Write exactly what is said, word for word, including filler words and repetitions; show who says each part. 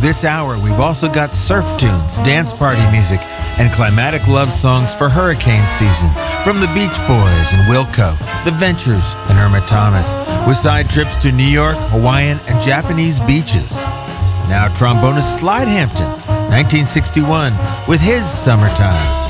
Speaker 1: This hour, we've also got surf tunes, dance party music, and climatic love songs for hurricane season from the Beach Boys and Wilco, The Ventures, and Irma Thomas, with side trips to New York, Hawaiian, and Japanese beaches. Now trombonist Slide Hampton, nineteen sixty-one, with his Summertime.